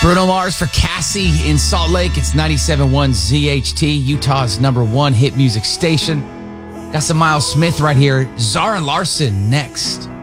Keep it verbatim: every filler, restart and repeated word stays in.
Bruno Mars for Cassie in Salt Lake. It's ninety-seven point one Z H T, Utah's number one hit music station. Got some Miles Smith right here. Zara Larson next.